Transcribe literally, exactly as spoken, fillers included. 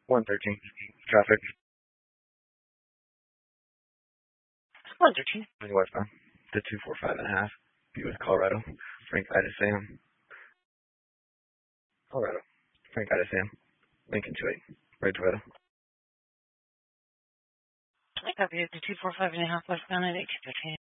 one thirteen. Traffic. one thirteen. Westbound. The two four five and a half. Be with Colorado. Frank Ida Sam. Colorado. Frank Ida Sam. Lincoln two eight. Right Toyota. I copy it. The two four five and a half westbound at eight two fifteen.